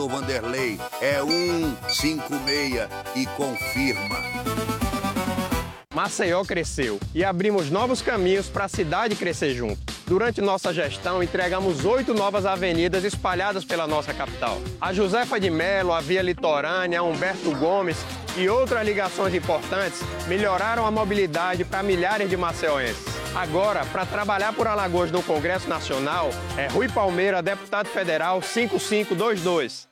Vanderlei é 156 e confirma. Maceió cresceu e abrimos novos caminhos para a cidade crescer junto. Durante nossa gestão, entregamos 8 novas avenidas espalhadas pela nossa capital. A Josefa de Melo, a Via Litorânea, a Humberto Gomes e outras ligações importantes melhoraram a mobilidade para milhares de maceioenses. Agora, para trabalhar por Alagoas no Congresso Nacional, é Rui Palmeira, deputado federal 5522.